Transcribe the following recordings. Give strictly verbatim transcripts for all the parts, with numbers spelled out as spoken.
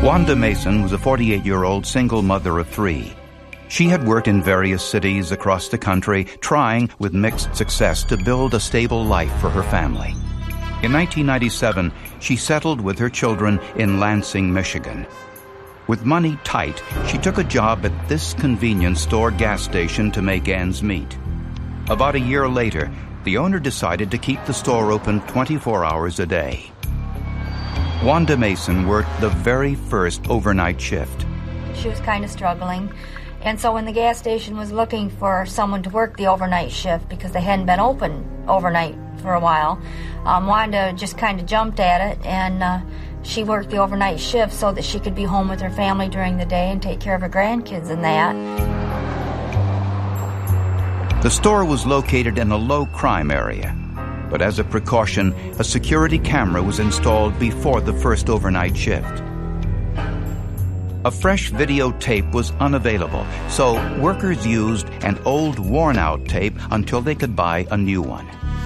Wanda Mason was a forty-eight-year-old single mother of three. She had worked in various cities across the country, trying, with mixed success, to build a stable life for her family. In nineteen ninety-seven, she settled with her children in Lansing, Michigan. With money tight, she took a job at this convenience store gas station to make ends meet. About a year later, the owner decided to keep the store open twenty-four hours a day. Wanda Mason worked the very first overnight shift. She was kind of struggling, and so when the gas station was looking for someone to work the overnight shift because they hadn't been open overnight for a while, um, Wanda just kind of jumped at it, and uh, she worked the overnight shift so that she could be home with her family during the day and take care of her grandkids and that. The store was located in a low-crime area, but as a precaution, a security camera was installed before the first overnight shift. A fresh videotape was unavailable, so workers used an old worn-out tape until they could buy a new one.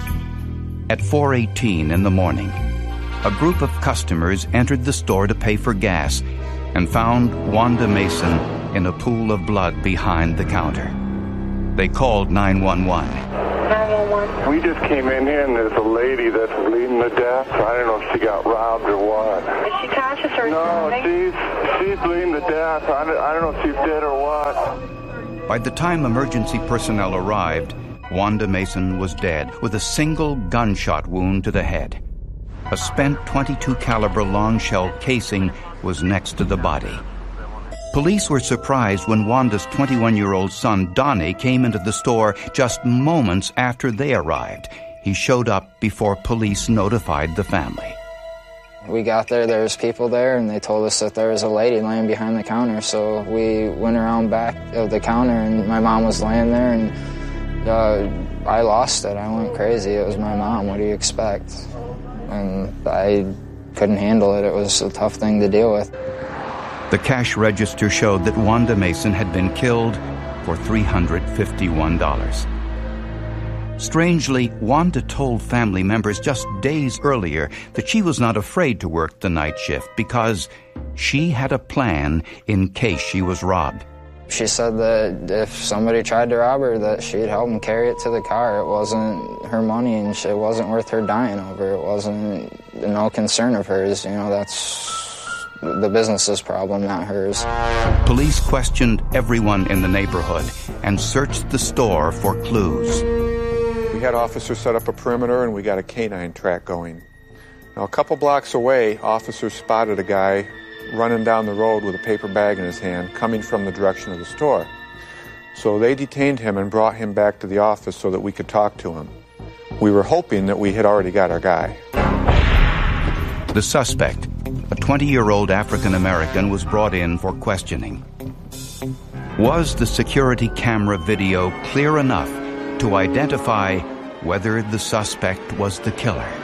At four eighteen in the morning, a group of customers entered the store to pay for gas and found Wanda Mason in a pool of blood behind the counter. They called nine one one. nine one one. We just came in here and there's a lady that's bleeding to death. I don't know if she got robbed or what. Is she conscious or no, something? she's, she's bleeding to death. I don't, I don't know if she's dead or what. By the time emergency personnel arrived, Wanda Mason was dead with a single gunshot wound to the head. A spent twenty-two caliber long shell casing was next to the body. Police were surprised when Wanda's twenty-one-year-old son, Donnie, came into the store just moments after they arrived. He showed up before police notified the family. We got there, there was people there, and they told us that there was a lady laying behind the counter, so we went around back of the counter, and my mom was laying there, and uh, I lost it. I went crazy. It was my mom. What do you expect? And I couldn't handle it. It was a tough thing to deal with. The cash register showed that Wanda Mason had been killed for three hundred fifty-one dollars. Strangely, Wanda told family members just days earlier that she was not afraid to work the night shift because she had a plan in case she was robbed. She said that if somebody tried to rob her, that she'd help them carry it to the car. It wasn't her money, and it wasn't worth her dying over. It wasn't no concern of hers. You know, that's the business's problem, not hers. Police questioned everyone in the neighborhood and searched the store for clues. We had officers set up a perimeter, and we got a canine track going. Now, a couple blocks away, officers spotted a guy running down the road with a paper bag in his hand, coming from the direction of the store. So they detained him and brought him back to the office so that we could talk to him. We were hoping that we had already got our guy. The suspect, a twenty-year-old African-American, was brought in for questioning. Was the security camera video clear enough to identify whether the suspect was the killer?